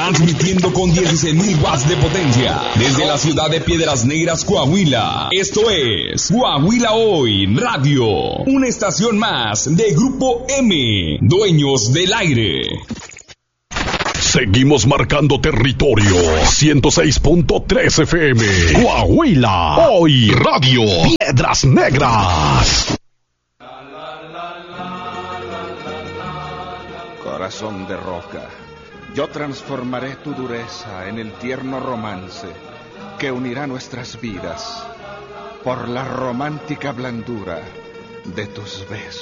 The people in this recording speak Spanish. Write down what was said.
transmitiendo con 16.000 watts de potencia desde la ciudad de Piedras Negras, Coahuila. Esto es Coahuila Hoy Radio, una estación más de Grupo M, dueños del aire. Seguimos marcando territorio. 106.3 FM. Coahuila Hoy Radio. Piedras Negras. Corazón de roca, yo transformaré tu dureza en el tierno romance que unirá nuestras vidas por la romántica blandura de tus besos.